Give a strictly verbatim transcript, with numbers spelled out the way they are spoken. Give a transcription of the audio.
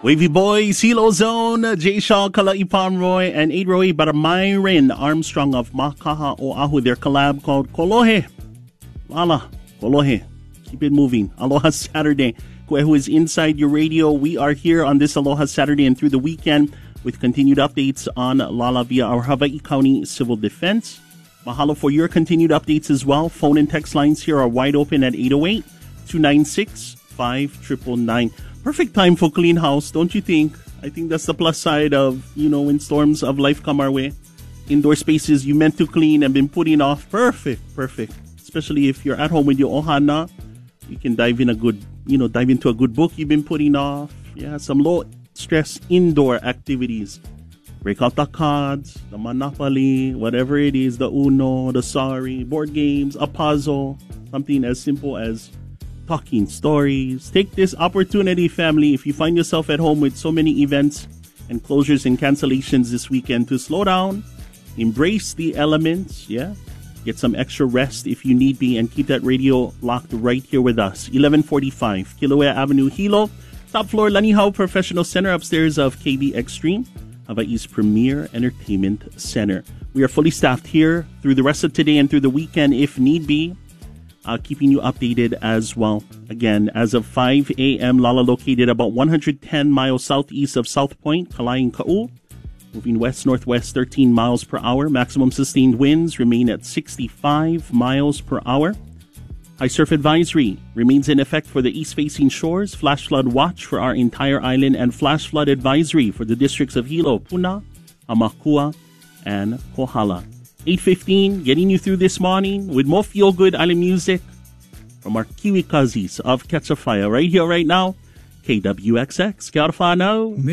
Wavy Boys, Hilo Zone, Jay Shaw, Kalai Pomeroy, and Adroy Baramairin Armstrong of Makaha Oahu. Their collab called Kolohe. Lala, Kolohe. Keep it moving. Aloha Saturday. Who is inside your radio. We are here on this Aloha Saturday and through the weekend with continued updates on Lala via our Hawaii County Civil Defense. Mahalo for your continued updates as well. Phone and text lines here are wide open at eight oh eight, two nine six, five nine nine. Perfect time for clean house, don't you think? I think that's the plus side of, you know, when storms of life come our way. Indoor spaces you meant to clean and been putting off. Perfect, perfect. Especially if you're at home with your ohana. You can dive in a good, you know, dive into a good book you've been putting off. Yeah, some low stress indoor activities. Break out the cards, the Monopoly, whatever it is, the Uno, the Sorry, board games, a puzzle, something as simple as talking stories. Take this opportunity, family, if you find yourself at home with so many events and closures and cancellations this weekend, to slow down, embrace the elements, yeah? Get some extra rest if you need be, and keep that radio locked right here with us. eleven forty-five Kilauea Avenue, Hilo. Top floor, Lanihau Professional Center, upstairs of K B Extreme, Hawaii's premier entertainment center. We are fully staffed here through the rest of today and through the weekend if need be. Uh, keeping you updated as well. Again, as of five a.m., Lala located about one hundred ten miles southeast of South Point, Kalaing Ka'u. Moving west-northwest thirteen miles per hour. Maximum sustained winds remain at sixty-five miles per hour. High surf advisory remains in effect for the east-facing shores. Flash flood watch for our entire island, and flash flood advisory for the districts of Hilo, Puna, Amakua, and Kohala. eight fifteen, getting you through this morning with more feel-good island music from our Kiwi Kazis of Catch a Fire right here, right now. K W X X, Kia ora whanau.